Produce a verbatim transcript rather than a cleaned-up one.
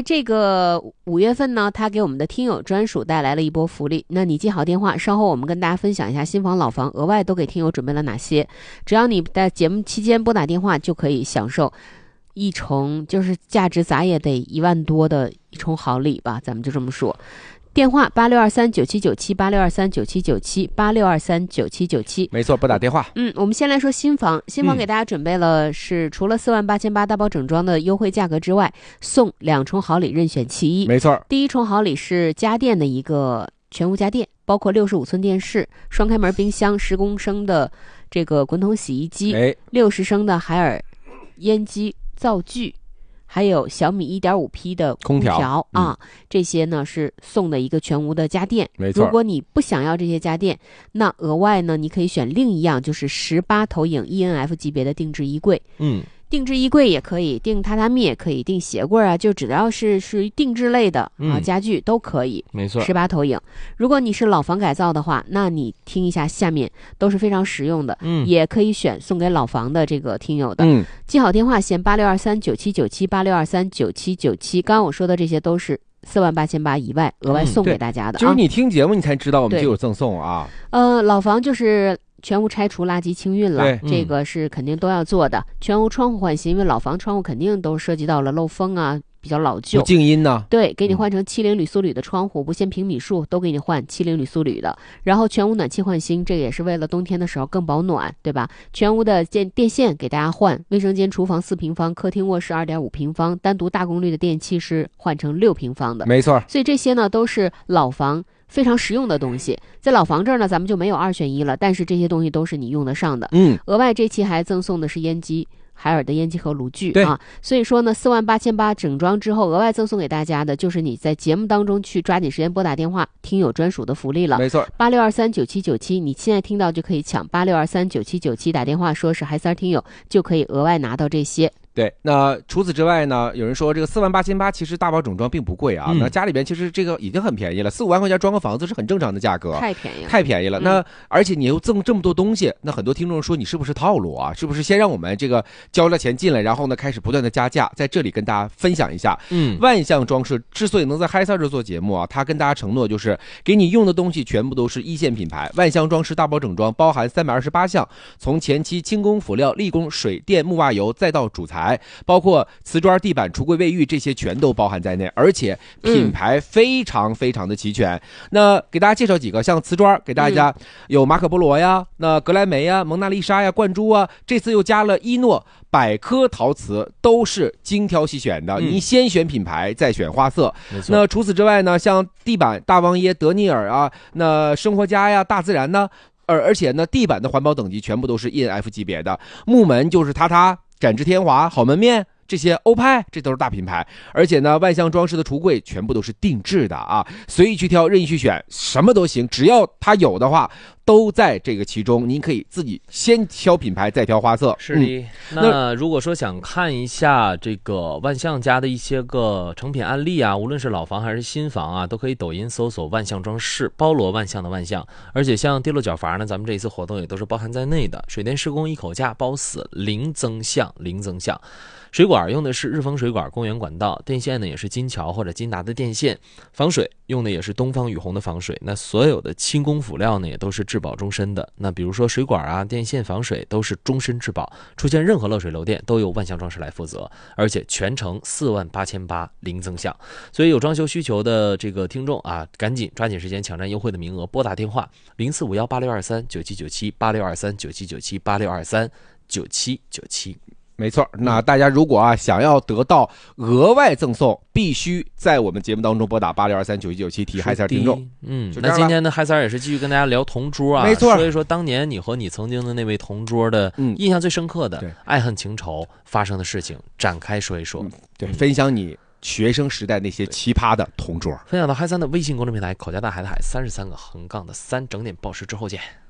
这个五月份呢，他给我们的听友专属带来了一波福利。那你记好电话，稍后我们跟大家分享一下新房老房额外都给听友准备了哪些。只要你在节目期间拨打电话，就可以享受一重，就是价值咋也得一万多的一重好礼吧，咱们就这么说。电话八六二三九七九七八六二三九七九七八六二三九七九七， 没错，拨打电话。 嗯，我们先来说新房，新房给大家准备了是、嗯、除了四万八千八大包整装的优惠价格之外，送两重好礼，任选其一。 没错， 第一重好礼是家电的一个全屋家电，包括六十五寸电视、双开门冰箱、十公升的这个滚筒洗衣机、六十升的海尔烟机灶具。还有小米 一点五 P 的空调, 空调啊、嗯，这些呢是送的一个全屋的家电。 没错， 如果你不想要这些家电，那额外呢，你可以选另一样，就是十八投影 E N F 级别的定制衣柜。 嗯， 定制衣柜也可以，定榻榻米也可以，定鞋柜啊，就只要是属于定制类的啊、嗯、家具都可以。 没错， 十八投影。如果你是老房改造的话，那你听一下下面都是非常实用的， 嗯， 也可以选送给老房的这个听友的。 嗯， 记好电话先八六二三九七九七八六二三九七九七。刚刚我说的这些都是四万八千八以外额外送给大家的、 嗯、就是你听节目你才知道我们就有赠送啊。 呃，老房就是全屋拆除垃圾清运了、 嗯、 这个是肯定都要做的。全屋窗户换新，因为老房窗户肯定都涉及到了漏风啊，比较老旧， 静音呢， 对，给你换成七零铝塑铝的窗户，不限平米数，都给你换七零铝塑铝的。然后全屋暖气换新，这个也是为了冬天的时候更保暖，对吧？全屋的电电线给大家换，卫生间厨房四平方，客厅卧室二点五平方，单独大功率的电器是换成六平方的。 没错， 所以这些呢都是老房非常实用的东西。在老房这儿呢，咱们就没有二选一了，但是这些东西都是你用得上的。 嗯， 额外这期还赠送的是烟机，海尔的烟机和炉具啊，所以说呢，四万八千八整装之后，额外赠送给大家的就是你在节目当中去抓紧时间拨打电话，听友专属的福利了。 没错， 八六二三九七九七，你现在听到就可以抢八六二三九七九七，打电话说是嗨三听友，就可以额外拿到这些。 对，那除此之外呢，有人说这个四万八千八其实大包整装并不贵啊、嗯、那家里边其实这个已经很便宜了，四五万块钱装个房子是很正常的价格， 太便宜了， 太便宜了、嗯、那而且你又赠这么多东西，那很多听众说你是不是套路啊，是不是先让我们这个交了钱进来，然后呢开始不断的加价。在这里跟大家分享一下， 嗯， 万象装饰之所以能在嗨三这做节目啊，他跟大家承诺就是给你用的东西全部都是一线品牌。万象装饰大包整装包含三百二十八项，从前期轻工辅料、力工、水电、木瓦油再到主材，包括瓷砖、地板、橱柜、卫浴，这些全都包含在内，而且品牌非常非常的齐全、嗯、那给大家介绍几个，像瓷砖给大家有马可波罗呀、那格莱美呀、蒙娜丽莎呀、冠珠啊，这次又加了伊诺、百科陶瓷，都是精挑细选的、嗯、你先选品牌再选花色。那除此之外呢，像地板大王椰、德尼尔啊，那生活家呀、大自然呢，而而且呢地板的环保等级全部都是 E N F 级别的，木门就是塔塔、展翅天华、好门面，这些欧派这都是大品牌。而且呢万象装饰的橱柜全部都是定制的啊，随意去挑，任意去选，什么都行，只要它有的话都在这个其中，您可以自己先挑品牌再挑花色。 是的、嗯、那如果说想看一下这个万象家的一些个成品案例啊，无论是老房还是新房啊，都可以抖音搜索万象装饰，包罗万象的万象。而且像跌落脚阀呢，咱们这一次活动也都是包含在内的，水电施工一口价包死，零增项零增项。水管用的是日丰水管公园管道，电线呢也是金桥或者金达的电线，防水用的也是东方雨虹的防水。那所有的轻工辅料呢也都是质保终身的，那比如说水管啊、电线防水都是终身质保，出现任何漏水漏电都由万象装饰来负责，而且全程四万八千八零增项。所以有装修需求的这个听众啊，赶紧抓紧时间抢占优惠的名额，拨打电话零四五幺八六二三九七九七八六二三九七九七八六二三九七九七。 没错，那大家如果啊想要得到额外赠送，必须在我们节目当中拨打八六二三九一九七提嗨三听众。 嗯，那今天的嗨三也是继续跟大家聊同桌啊， 没错， 说一说当年你和你曾经的那位同桌的印象最深刻的、嗯、爱恨情仇发生的事情，展开说一说。 嗯、对、嗯，分享你学生时代那些奇葩的同桌。 分享到嗨三的微信公众平台口家大海的海三十三个横杠的三，整点报时之后见。